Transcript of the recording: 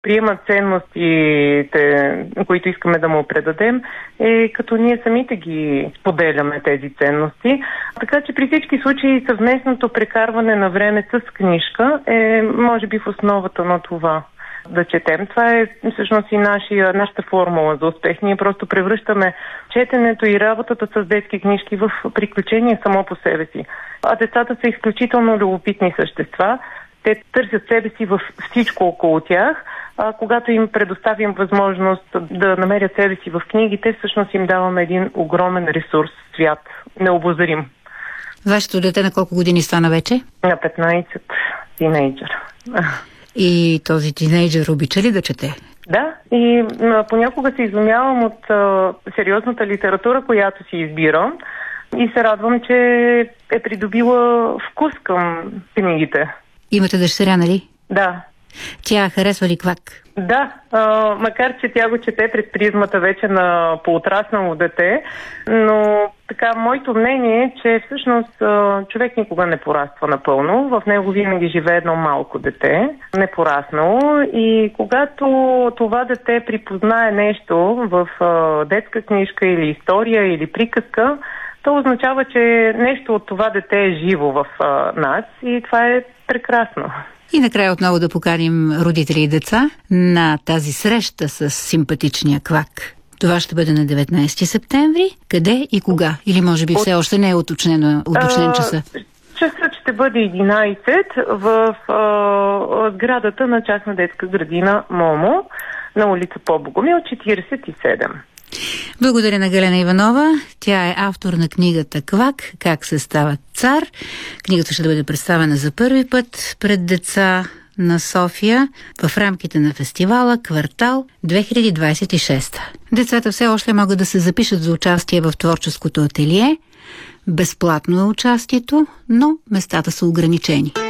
приема ценностите, които искаме да му предадем, е като ние самите ги споделяме тези ценности. Така че при всички случаи съвместното прекарване на време с книжка е, може би, в основата на това да четем. Това е всъщност и нашата формула за успех. Ние просто превръщаме четенето и работата с детски книжки в приключение само по себе си. А децата са изключително любопитни същества. Те търсят себе си във всичко около тях. А когато им предоставим възможност да намерят себе си в книгите, всъщност им даваме един огромен ресурс, свят, необозрим. Вашето дете на колко години стана вече? На 15, тинейджър. И този тинейджър обича ли да чете? Да, и понякога се изумявам от сериозната литература, която си избирам, и се радвам, че е придобила вкус към книгите. Имате дъщеря, нали? Да. Тя харесва ли Квак? Да, макар че тя го чете през призмата вече на поотраснало дете, но така, моето мнение е, че всъщност човек никога не пораства напълно. В него винаги живее едно малко дете, непораснало, и когато това дете припознае нещо в детска книжка или история или приказка, то означава, че нещо от това дете е живо в нас, и това е прекрасно. И накрая отново да поканим родители и деца на тази среща с симпатичния Квак. Това ще бъде на 19 септември. Къде и кога? Или може би все още не е уточнен часа? Часът ще бъде 11 в сградата на частна детска градина Момо на улица По-Богомил, 47. Благодаря на Галена Иванова. Тя е автор на книгата Квак, как се става цар. Книгата ще бъде представена за първи път пред деца на София в рамките на фестивала Квартал 2026. Децата все още могат да се запишат за участие в творческото ателие. Безплатно е участието, но местата са ограничени.